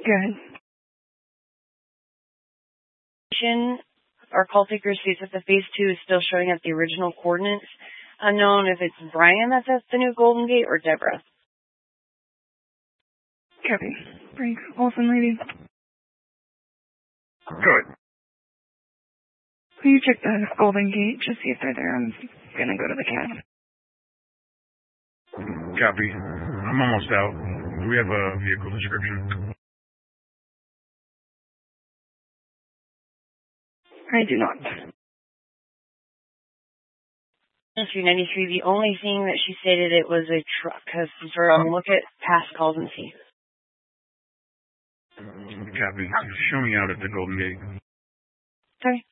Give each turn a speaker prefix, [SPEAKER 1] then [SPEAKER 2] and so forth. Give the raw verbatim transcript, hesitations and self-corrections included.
[SPEAKER 1] Good. Our call taker states that the phase two is still showing at the original coordinates. Unknown if it's Brian that's at the new Golden Gate or Deborah.
[SPEAKER 2] Copy. Frank, Olsen, lady.
[SPEAKER 3] Good.
[SPEAKER 2] Will you check the Golden Gate, just see if they're there? I'm gonna go to the cab.
[SPEAKER 3] Copy. I'm almost out. Do we have a vehicle description?
[SPEAKER 2] I do not.
[SPEAKER 1] three ninety-three, the only thing that she stated it was a truck. Because we're on look at past calls and see.
[SPEAKER 3] Copy. Show me out at the Golden Gate.
[SPEAKER 1] Sorry.